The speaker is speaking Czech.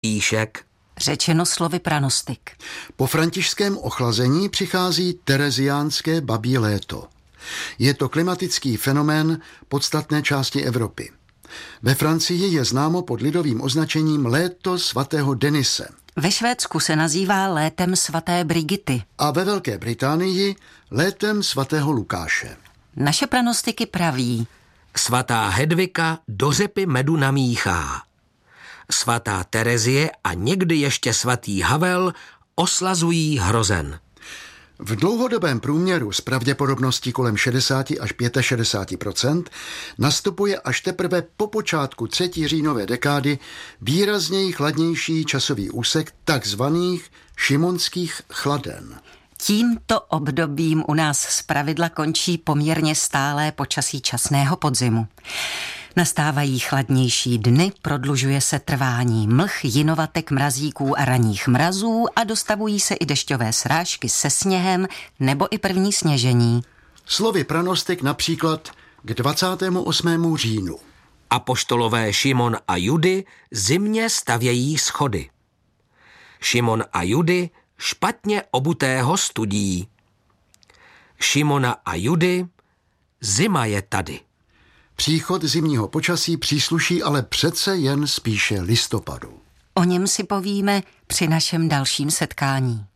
František. Řečeno slovy pranostik. Po františském ochlazení přichází tereziánské babí léto. Je to klimatický fenomén podstatné části Evropy. Ve Francii je známo pod lidovým označením léto svatého Denise. Ve Švédsku se nazývá létem svaté Brigity. A ve Velké Británii létem svatého Lukáše. Naše pranostiky praví: Svatá Hedvika do řepy medu namíchá. Svatá Terezie a někdy ještě svatý Havel oslazují hrozen. V dlouhodobém průměru s pravděpodobností kolem 60 až 65% nastupuje až teprve po počátku 3. říjnové dekády výrazněji chladnější časový úsek takzvaných šimonských chladen. Tímto obdobím u nás zpravidla končí poměrně stálé počasí časného podzimu. Nastávají chladnější dny, prodlužuje se trvání mlh, jinovatek, mrazíků a ranních mrazů a dostavují se i dešťové srážky se sněhem nebo i první sněžení. Slovy pranostik například k 28. říjnu. Apoštolové Šimon a Judy zimně stavějí schody. Šimon a Judy špatně obutého studí. Šimona a Judy, zima je tady. Příchod zimního počasí přísluší ale přece jen spíše listopadu. O něm si povíme při našem dalším setkání.